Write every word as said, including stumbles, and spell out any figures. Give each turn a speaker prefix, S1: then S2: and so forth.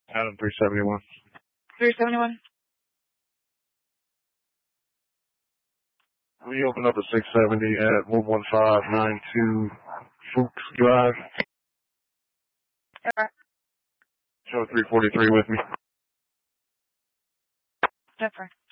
S1: Adam three seventy-one.
S2: three seventy-one.
S1: We open up a six seventy at one one five nine two Fuchs Drive.
S2: Okay.
S1: Show three forty-three with me.
S2: Different.